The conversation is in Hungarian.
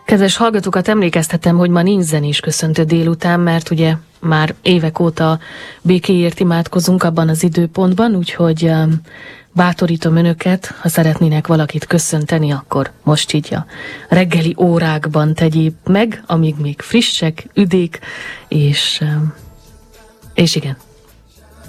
Kedves hallgatókat, emlékeztetem, hogy ma nincs zenés köszöntő délután, mert ugye már évek óta békéért imádkozunk abban az időpontban, úgyhogy bátorítom önöket, ha szeretnének valakit köszönteni, akkor most így a reggeli órákban tegyék meg, amíg még frissek, üdék, és igen,